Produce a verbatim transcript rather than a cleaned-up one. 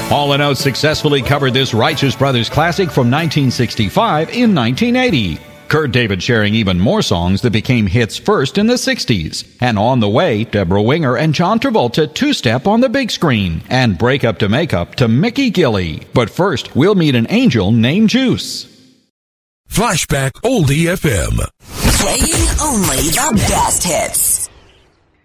Hall and Oates successfully covered this Righteous Brothers classic from nineteen sixty-five in nineteen eighty. Kurt David sharing even more songs that became hits first in the sixties. And on the way, Deborah Winger and John Travolta two-step on the big screen and break up to make up to Mickey Gilley. But first, we'll meet an angel named Juice. Flashback Oldie F M. Playing only the best hits.